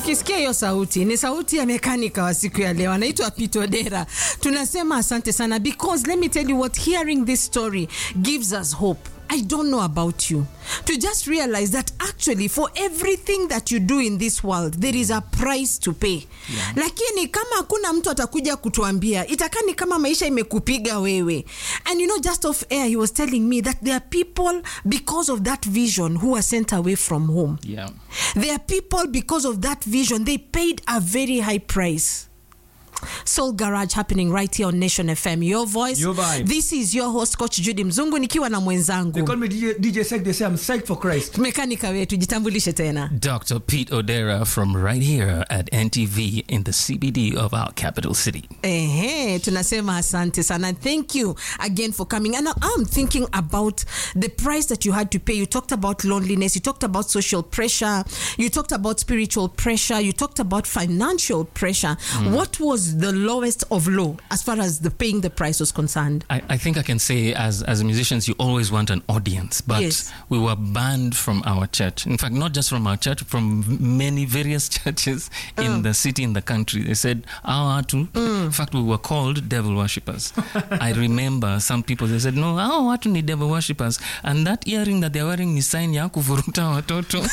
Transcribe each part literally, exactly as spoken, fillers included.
Ukisikia hiyo sauti, ni sauti ya mekanika wa siku ya leo. Anaitwa Pete Odera. Tunasema asante sana because let me tell you what, hearing this story gives us hope. I don't know about you. To just realize that actually for everything that you do in this world, there is a price to pay. Yeah. Lakini kama hakuna mtu atakuja kutuambia, itakani kama maisha imekupiga wewe. And you know, just off air, he was telling me that there are people, because of that vision, who are sent away from home. Yeah. There are people, because of that vision, they paid a very high price. Soul Garage happening right here on Nation F M. Your voice. Your vibe. This is your host Coach Judy Mzungu nikiwa na mwenzangu. They call me D J, D J Sek. They say I'm psyched for Christ. Mekanika wetu, jitambulishe tena. Doctor Pete Odera from right here at N T V in the C B D of our capital city. Ehe, tunasema asante sana. Thank you again for coming. And I'm thinking about the price that you had to pay. You talked about loneliness. You talked about social pressure. You talked about spiritual pressure. You talked about financial pressure. Mm. What was the lowest of low as far as the paying the price was concerned? I, I think I can say as, as musicians, you always want an audience, but yes. we were banned from our church. In fact, not just from our church, from many various churches in uh. the city, in the country. They said, our watu, mm. in fact, we were called devil worshippers. I remember some people, they said, no, our watu ni devil worshippers. And that earring that they're wearing ni sign ya kuvuruta watoto.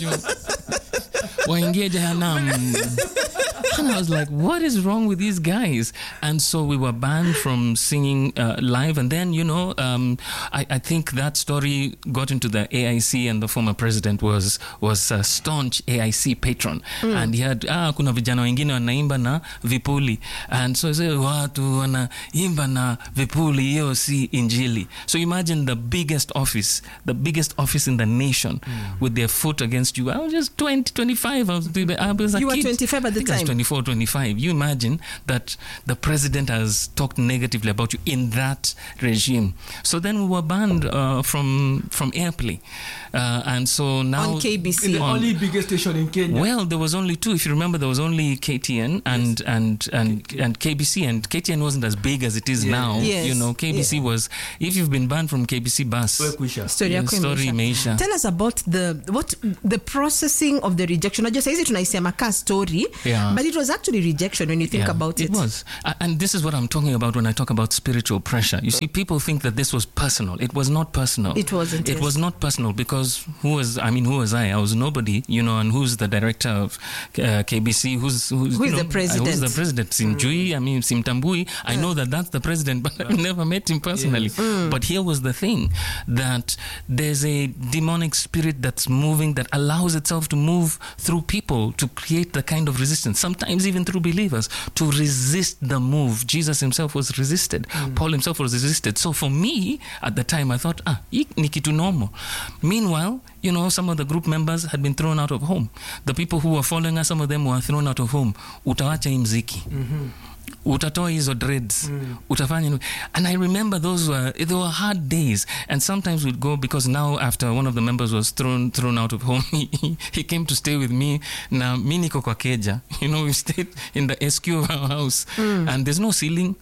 Waingie Jahannam. And I was like, what is wrong with these guys? And so we were banned from singing uh, live. And then, you know, um, I, I think that story got into the A I C, and the former president was was a staunch A I C patron. Mm. And he had, ah, kuna vijana wengine wanaimba na vipuli. And so he said, watu wanaimba na vipuli, hiyo si injili. So imagine the biggest office, the biggest office in the nation mm. with their foot against you. I was just twenty, twenty-five. I was, I was a you kid. were twenty-five at the time. twenty-four, twenty-five. You imagine that the president has talked negatively about you in that regime. So then we were banned uh, from from airplay. Uh, and so now... On K B C. In the on, only biggest station in Kenya. Well, there was only two. If you remember, there was only K T N and, yes. and, and, K- and K B C. And K T N wasn't as big as it is yeah. now. Yes. You know, K B C yeah. was... If you've been banned from K B C bus... Story yeah, story imeisha. Tell us about the what the processing of the rejection. I just say it tunaisema ka story, yeah. but it was actually rejection when you think yeah, about it. It was. Uh, and this is what I'm talking about when I talk about spiritual pressure. You see, people think that this was personal. It was not personal. It wasn't. It yes. was not personal because who was, I mean, who was I? I was nobody, you know, and who's the director of uh, K B C? Who's, who's, who is you know, the president? Uh, who's the president? Simjui, mm. I mean, Simtambui. Mm. I know that that's the president, but I've never met him personally. Yes. Mm. But here was the thing, that there's a demonic spirit that's moving, that allows itself to move through people to create the kind of resistance, sometimes even through believers, to resist the move. Jesus himself was resisted. Mm. Paul himself was resisted. So for me, at the time, I thought, ah, ni kitu normal. Meanwhile, you know, some of the group members had been thrown out of home. The people who were following us, some of them were thrown out of home. Utawacha hii mziki. Mm-hmm. Utatoa hizo dreads. Mm. Utafanya. And I remember those were, they were hard days. And sometimes we'd go, because now after one of the members was thrown thrown out of home, he, he came to stay with me. Na mi niko kwa keja. You know, we stayed in the S Q of our house. Mm. And there's no ceiling.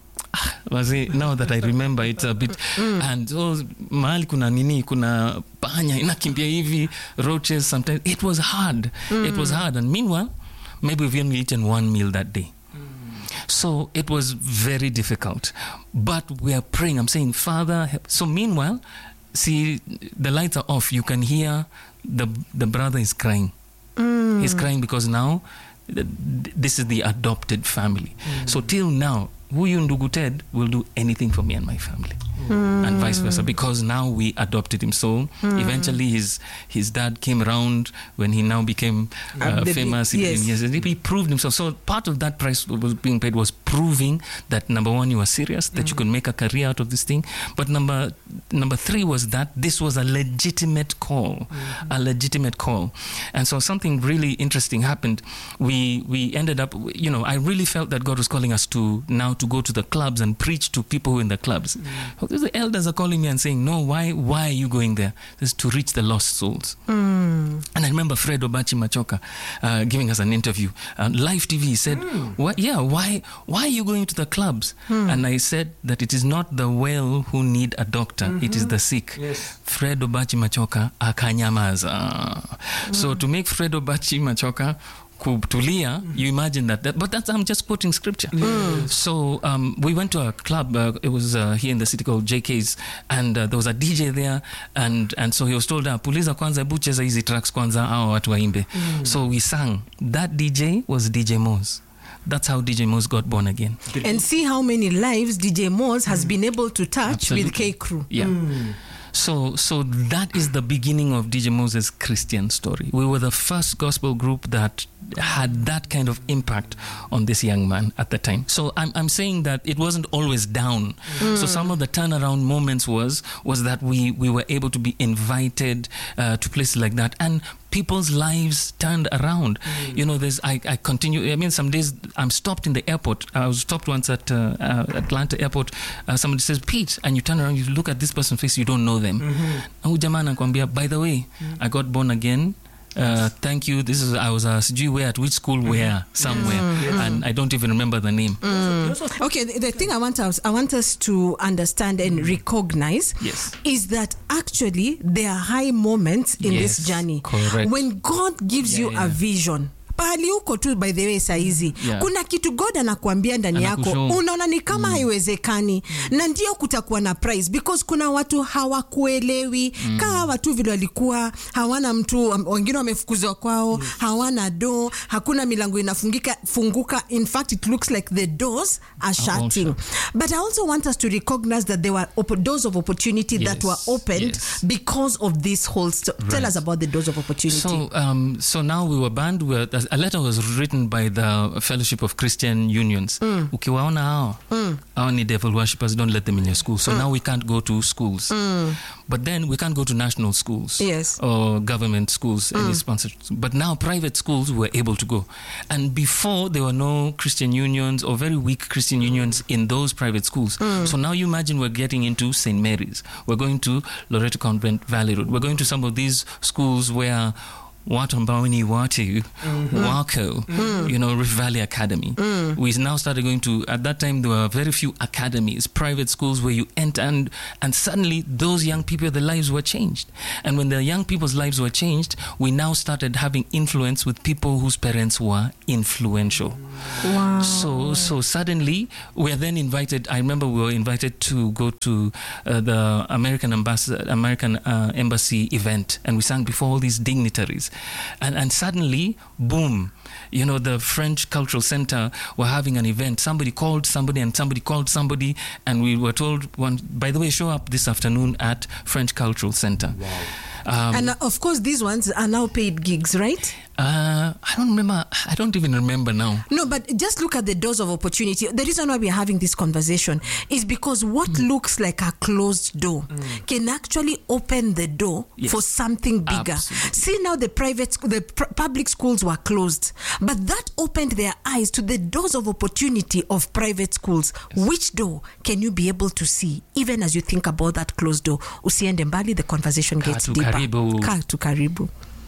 Now that I remember, it's a bit mm. and so mahali kuna nini, kuna panya inakimbia hivi, roaches. Sometimes it was hard. Mm. It was hard. And meanwhile, maybe we've only eaten one meal that day. So it was very difficult. But we are praying. I'm saying, Father, help. So meanwhile, see, the lights are off. You can hear the the brother is crying. Mm. He's crying because now th- this is the adopted family. Mm. So till now, huyu ndugu Ted will do anything for me and my family. Mm. And vice versa, because now we adopted him. So mm. eventually his his dad came around when he now became uh, famous. Big, yes. He, he proved himself. So part of that price that was being paid was proving that, number one, you were serious, that mm. you could make a career out of this thing. But number number three was that this was a legitimate call, mm. a legitimate call. And so something really interesting happened. We we ended up, you know, I really felt that God was calling us to now to go to the clubs and preach to people who are in the clubs. Mm. The elders are calling me and saying, no, why why are you going there? This is to reach the lost souls. Mm. And I remember Fred Obachi Machoka uh, giving us an interview. Uh, Live T V, he said, mm. what, yeah, why why are you going to the clubs? Mm. And I said that it is not the well who need a doctor, mm-hmm. it is the sick. Yes. Fred Obachi Machoka akanyamaza. Mm. So to make Fred Obachi Machoka kutulia, you imagine that, that but that's, I'm just quoting scripture. Yes. So um, we went to a club, uh, it was uh, here in the city called J K's, and uh, there was a D J there, and and so he was told, uh, puliza kwanza, ebu cheza hizi tracks kwanza, hao watu waimbe. Mm. So we sang. That D J was D J Moz. That's how D J Moz got born again. And see how many lives D J Moz has mm. been able to touch Absolutely. With K Crew. Yeah. Mm. So so that is the beginning of D J Moz's Christian story. We were the first gospel group that had that kind of impact on this young man at the time. So I'm I'm saying that it wasn't always down. Mm. So some of the turnaround moments was was that we we were able to be invited uh, to places like that, and people's lives turned around. Mm. You know, there's I, I continue. I mean, some days I'm stopped in the airport. I was stopped once at uh, uh, Atlanta airport. Uh, somebody says, Pete, and you turn around, you look at this person's face, you don't know them. Mm-hmm. Jamaa anakuambia, by the way, mm. I got born again. Uh, thank you. This is I was a sijui where at which school mm-hmm. where somewhere, mm-hmm. and I don't even remember the name. Mm. Okay, the, the thing I want us I want us to understand and recognize yes. is that actually there are high moments in yes, this journey. Correct. When God gives yeah, you yeah. a vision. Pahali uko tu by the way saizi yeah. kuna kitu God anakuambia ndani yako unaona ni kama mm. haiwezekani mm. na ndio kutakuwa na prize because kuna watu hawakuelewi mm. kama watu vile walikuwa hawana mtu, wengine wamefukuzwa kwao yes. hawana do, hakuna milango inafungika funguka. In fact, it looks like the doors are shutting. Oh, but I also want us to recognize that there were op- doors of opportunity yes. that were opened yes. because of this whole st- right. Tell us about the doors of opportunity. So um so now we were banned. We were, a letter was written by the Fellowship of Christian Unions. Mm. Ukiwaona hao, mm. hao ni devil worshippers, don't let them in your school. So mm. now we can't go to schools. Mm. But then we can't go to national schools yes. or government schools, mm. any sponsored. But now private schools were able to go. And before, there were no Christian unions or very weak Christian unions in those private schools. Mm. So now you imagine we're getting into Saint Mary's. We're going to Loreto Convent Valley Road. We're going to some of these schools where watu ambao ni watu mm-hmm. wako mm. you know, Rift Valley Academy. Mm. We now started going to, at that time there were very few academies, private schools where you enter, and and suddenly those young people, their lives were changed. And when the young people's lives were changed, we now started having influence with people whose parents were influential. Wow. So so suddenly we are then invited. I remember we were invited to go to uh, the American ambassador, American uh, embassy event, and we sang before all these dignitaries. And and suddenly, boom, you know, the French Cultural Center were having an event. Somebody called somebody and somebody called somebody, and we were told, one, by the way, show up this afternoon at French Cultural Center. Wow. Um, and uh, of course, these ones are now paid gigs, right? Uh, I don't remember. I don't even remember now. No, but just look at the doors of opportunity. The reason why we are having this conversation is because what mm. looks like a closed door mm. can actually open the door yes. for something bigger. Absolutely. See, now the private, the pr- public schools were closed, but that opened their eyes to the doors of opportunity of private schools. Yes. Which door can you be able to see, even as you think about that closed door? Usiende mbali, the conversation gets Ka tu deeper. karibu. Ka tu karibu.